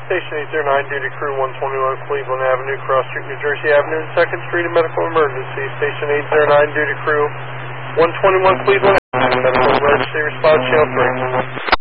Station 809, duty crew 121 Cleveland Avenue, Cross Street, New Jersey Avenue, 2nd Street, a medical emergency. Station 809, duty crew 121 Cleveland Avenue, medical emergency, response channel 3.